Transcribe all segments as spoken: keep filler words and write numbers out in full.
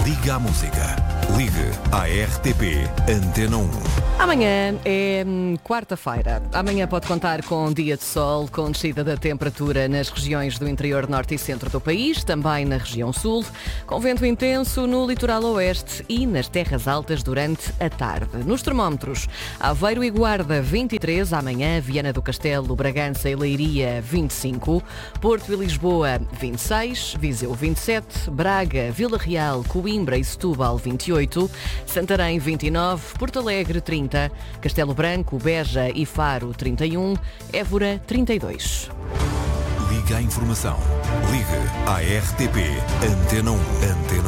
Liga à música. Ligue à R T P Antena um. Amanhã é hum, quarta-feira. Amanhã pode contar com um dia de sol, com descida da temperatura nas regiões do interior norte e centro do país, também na região sul, com vento intenso no litoral oeste e nas terras altas durante a tarde. Nos termómetros, Aveiro e Guarda vinte e três, amanhã Viana do Castelo, Bragança e Leiria vinte e cinco, Porto e Lisboa vinte e seis, Viseu vinte e sete, Braga, Vila Real, Coimbra e Setúbal vinte e oito, Santarém vinte e nove, Porto Alegre trinta, Castelo Branco, Beja e Faro trinta e um, Évora trinta e dois. Liga à informação. Ligue à R T P Antena um. Antena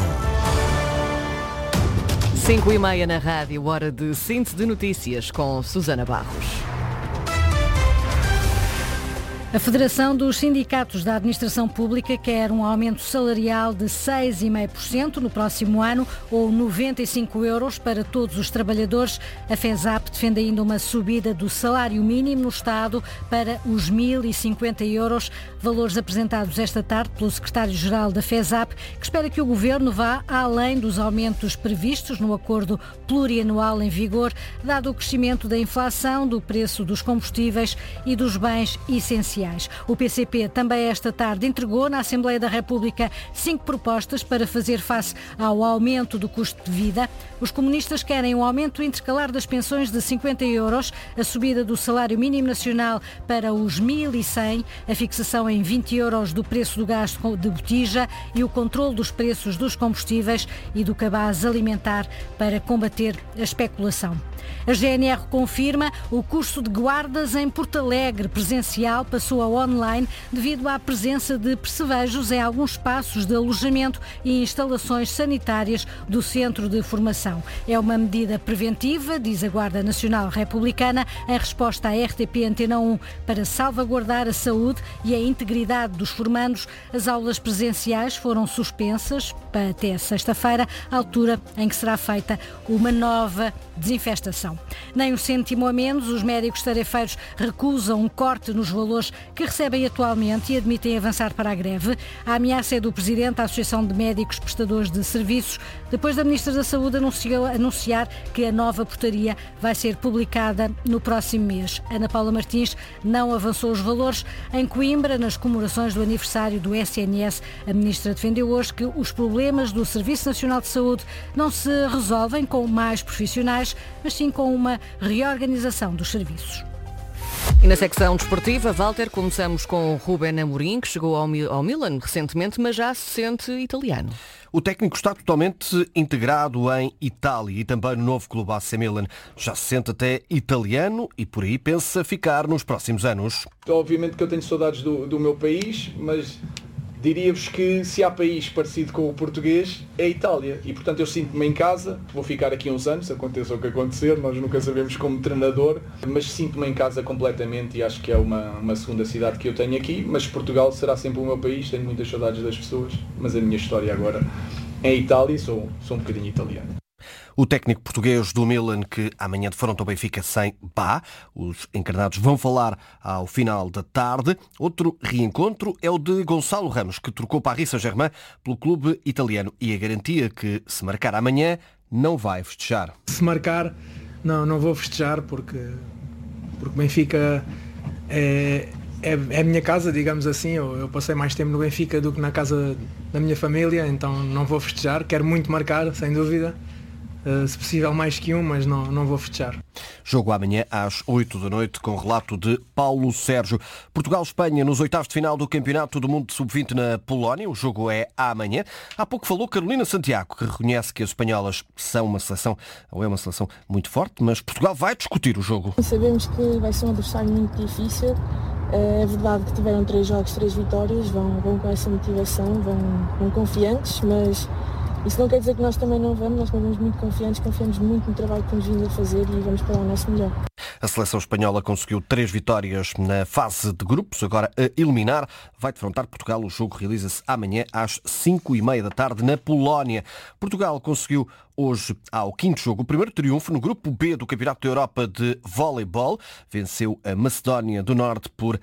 um. cinco e meia na rádio, hora de síntese de notícias com Susana Barros. A Federação dos Sindicatos da Administração Pública quer um aumento salarial de seis vírgula cinco por cento no próximo ano ou noventa e cinco euros para todos os trabalhadores. A FESAP defende ainda uma subida do salário mínimo no Estado para os mil e cinquenta euros, valores apresentados esta tarde pelo secretário-geral da FESAP, que espera que o Governo vá além dos aumentos previstos no acordo plurianual em vigor, dado o crescimento da inflação, do preço dos combustíveis e dos bens essenciais. O P C P também esta tarde entregou na Assembleia da República cinco propostas para fazer face ao aumento do custo de vida. Os comunistas querem um aumento intercalar das pensões de cinquenta euros, a subida do salário mínimo nacional para os mil e cem, a fixação em vinte euros do preço do gás de botija e o controle dos preços dos combustíveis e do cabaz alimentar para combater a especulação. A G N R confirma o curso de guardas em Porto Alegre presencial passou a online devido à presença de percevejos em alguns espaços de alojamento e instalações sanitárias do centro de formação. É uma medida preventiva, diz a Guarda Nacional Republicana, em resposta à R T P Antena um, para salvaguardar a saúde e a integridade dos formandos. As aulas presenciais foram suspensas até sexta-feira, altura em que será feita uma nova desinfestação. Nem um cêntimo a menos, os médicos tarefeiros recusam um corte nos valores que recebem atualmente e admitem avançar para a greve. A ameaça é do Presidente da Associação de Médicos Prestadores de Serviços, depois da Ministra da Saúde anunciou, anunciar que a nova portaria vai ser publicada no próximo mês. Ana Paula Martins não avançou os valores. Em Coimbra, nas comemorações do aniversário do S N S, a Ministra defendeu hoje que os problemas do Serviço Nacional de Saúde não se resolvem com mais profissionais, mas sim com uma reorganização dos serviços. E na secção desportiva, Walter, começamos com Ruben Amorim, que chegou ao Milan recentemente, mas já se sente italiano. O técnico está totalmente integrado em Itália e também no novo clube A C Milan. Já se sente até italiano e por aí pensa ficar nos próximos anos. Obviamente que eu tenho saudades do, do meu país, mas diria-vos que se há país parecido com o português, é a Itália. E, portanto, eu sinto-me em casa. Vou ficar aqui uns anos, aconteça o que acontecer. Nós nunca sabemos como treinador. Mas sinto-me em casa completamente e acho que é uma, uma segunda cidade que eu tenho aqui. Mas Portugal será sempre o meu país. Tenho muitas saudades das pessoas. Mas a minha história agora é a Itália e sou, sou um bocadinho italiano. O técnico português do Milan, que amanhã defronta o Benfica sem Bá. Os encarnados vão falar ao final da tarde. Outro reencontro é o de Gonçalo Ramos, que trocou Paris Saint-Germain pelo clube italiano. E a garantia que, se marcar amanhã, não vai festejar. Se marcar, não, não vou festejar, porque porque Benfica é, é, é a minha casa, digamos assim. Eu, eu passei mais tempo no Benfica do que na casa da minha família, então não vou festejar. Quero muito marcar, sem dúvida. Uh, se possível mais que um, mas não, não vou festejar. Jogo amanhã às oito da noite com relato de Paulo Sérgio. Portugal-Espanha nos oitavos de final do Campeonato do Mundo de sub vinte na Polónia. O jogo é amanhã. Há pouco falou Carolina Santiago, que reconhece que as espanholas são uma seleção, ou é uma seleção muito forte, mas Portugal vai discutir o jogo. Sabemos que vai ser um adversário muito difícil. É verdade que tiveram três jogos, três vitórias, vão, vão com essa motivação, vão, vão confiantes, mas isso não quer dizer que nós também não vamos, nós também vamos muito confiantes, confiamos muito no trabalho que temos vindo a fazer e vamos para o nosso melhor. A seleção espanhola conseguiu três vitórias na fase de grupos, agora a eliminar vai defrontar Portugal. O jogo realiza-se amanhã às cinco e meia da tarde na Polónia. Portugal conseguiu hoje ao quinto jogo o primeiro triunfo no grupo B do Campeonato da Europa de Voleibol. Venceu a Macedónia do Norte por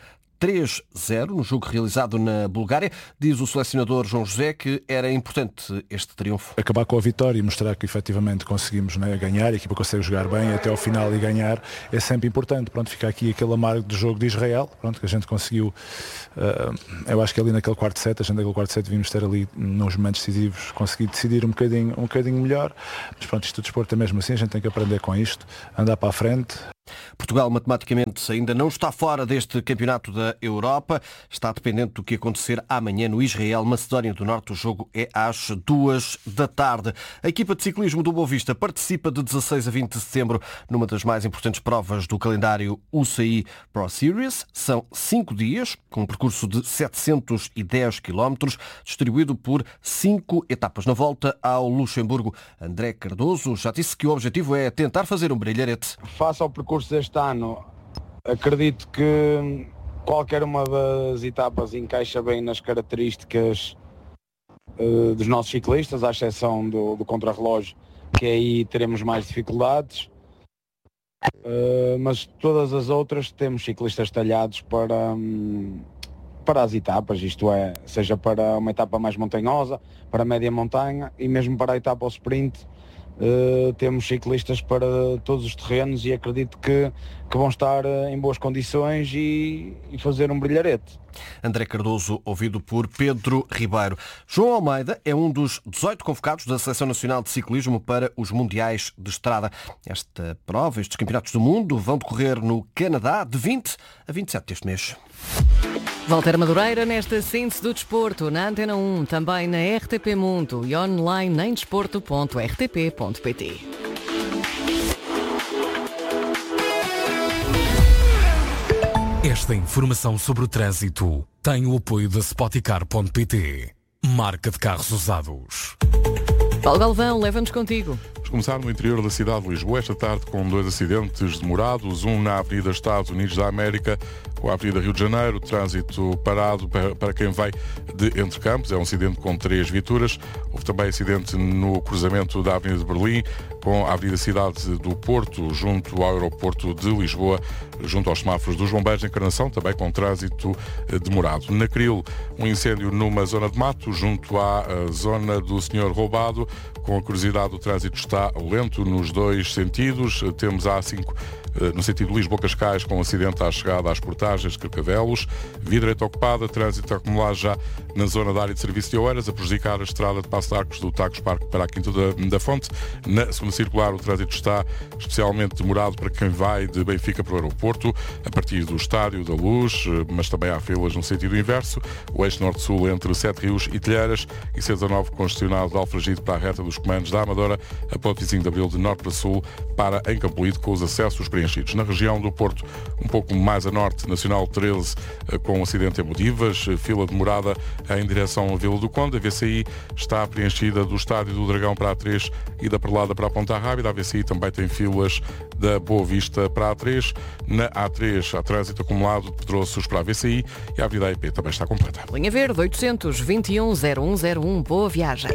três a zero no jogo realizado na Bulgária. Diz o selecionador João José que era importante este triunfo. Acabar com a vitória e mostrar que efetivamente conseguimos, né, ganhar, a equipa consegue jogar bem até ao final e ganhar, é sempre importante. Pronto, fica aqui aquele amargo do jogo de Israel, pronto, que a gente conseguiu, uh, eu acho que ali naquele quarto set, a gente naquele quarto set devíamos ter ali nos momentos decisivos, conseguir decidir um bocadinho, um bocadinho melhor, mas pronto, isto do desporto é mesmo assim, a gente tem que aprender com isto, andar para a frente. Portugal, matematicamente, ainda não está fora deste campeonato da Europa. Está dependente do que acontecer amanhã no Israel, Macedónia do Norte. O jogo é às duas da tarde. A equipa de ciclismo do Boa Vista participa de dezasseis a vinte de setembro numa das mais importantes provas do calendário U C I Pro Series. São cinco dias, com um percurso de setecentos e dez quilómetros, distribuído por cinco etapas. Na volta ao Luxemburgo, André Cardoso já disse que o objetivo é tentar fazer um brilharete. Face ao percurso deste ano, acredito que qualquer uma das etapas encaixa bem nas características uh, dos nossos ciclistas, à exceção do, do contrarrelógio, que aí teremos mais dificuldades, uh, mas todas as outras temos ciclistas talhados para, um, para as etapas, isto é, seja para uma etapa mais montanhosa, para a média montanha e mesmo para a etapa ao sprint. Uh, temos ciclistas para todos os terrenos e acredito que, que vão estar uh, em boas condições e, e fazer um brilharete. André Cardoso, ouvido por Pedro Ribeiro. João Almeida é um dos dezoito convocados da Seleção Nacional de Ciclismo para os Mundiais de Estrada. Esta prova, estes campeonatos do mundo, vão decorrer no Canadá de vinte a vinte e sete deste mês. Walter Madureira nesta síntese do desporto na Antena um, também na R T P Mundo e online em desporto ponto r t p ponto p t. Esta informação sobre o trânsito tem o apoio da Spoticar ponto p t, marca de carros usados. Paulo Galvão, leva-nos contigo. Vamos começar no interior da cidade de Lisboa esta tarde com dois acidentes demorados, um na Avenida Estados Unidos da América com a Avenida Rio de Janeiro, trânsito parado para quem vai de Entre Campos, é um acidente com três viaturas. Houve também acidente no cruzamento da Avenida de Berlim com a Avenida Cidade do Porto, junto ao aeroporto de Lisboa, junto aos semáforos dos bombeiros de Encarnação, também com trânsito demorado. Na Cril, um incêndio numa zona de mato, junto à zona do Senhor Roubado. Com a curiosidade, o trânsito está lento nos dois sentidos. Temos a A cinco no sentido Lisboa-Cascais, com um acidente à chegada às portagens de Carcavelos. Via direita ocupada, trânsito a acumular já na zona da área de serviço de Oeiras, a prejudicar a estrada de Passo de Arcos do Tagus Parque para a Quinta da, da Fonte. Na segunda circular, o trânsito está especialmente demorado para quem vai de Benfica para o aeroporto, a partir do Estádio da Luz, mas também há filas no sentido inverso. O eixo norte-sul entre Sete Rios e Telheiras e C dezanove congestionado de Alfragide para a reta dos comandos da Amadora, a ponte vinte e cinco de Abril de norte para sul, para em Campolide, com os acessos preenchidos. Na região do Porto, um pouco mais a norte, Nacional treze, com um acidente em Modivas, fila demorada em direção à Vila do Conde. A V C I está preenchida do Estádio do Dragão para a três e da Perlada para a Ponta Rábida. A V C I também tem filas da Boa Vista para a três. Na A três, há trânsito acumulado de Pedroços para a V C I e a Avenida A I P também está completa. Linha Verde, oitocentos, vinte e um, zero um zero um. Boa viagem.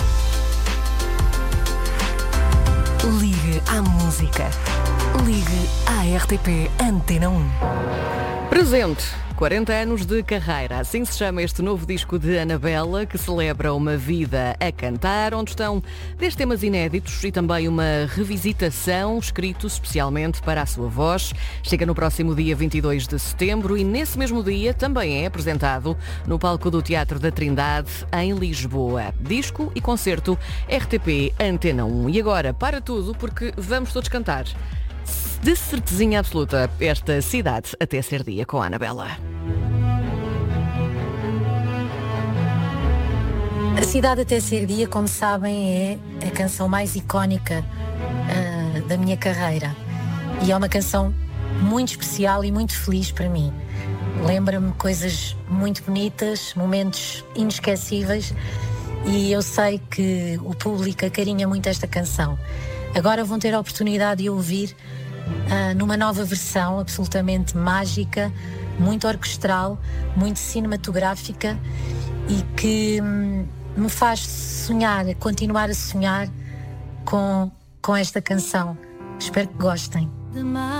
Ligue à música. Ligue à R T P Antena um. Presente. quarenta anos de carreira. Assim se chama este novo disco de Anabela, que celebra uma vida a cantar, onde estão dez temas inéditos e também uma revisitação, escritos especialmente para a sua voz. Chega no próximo dia vinte e dois de setembro e nesse mesmo dia também é apresentado no palco do Teatro da Trindade, em Lisboa. Disco e concerto R T P Antena um. E agora, para tudo, porque vamos todos cantar. De certezinha absoluta, esta cidade até ser dia com a Anabela. A Cidade até ser dia, como sabem, é a canção mais icónica uh, da minha carreira. E é uma canção muito especial e muito feliz para mim. Lembra-me coisas muito bonitas, momentos inesquecíveis, e eu sei que o público acarinha muito esta canção. Agora vão ter a oportunidade de ouvir uh, numa nova versão absolutamente mágica, muito orquestral, muito cinematográfica e que hum, me faz sonhar, continuar a sonhar com, com esta canção. Espero que gostem.